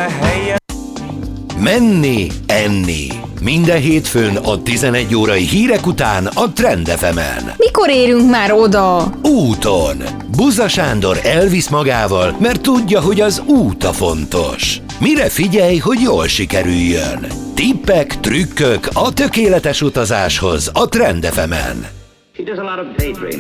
Menni, enni. Minden hétfőn a 11 órai hírek után a Trend FM-en. Mikor érünk már oda? Úton. Buza Sándor elvisz magával, mert tudja, hogy az út a fontos. Mire figyelj, hogy jól sikerüljön? Tippek, trükkök a tökéletes utazáshoz a Trend FM-en.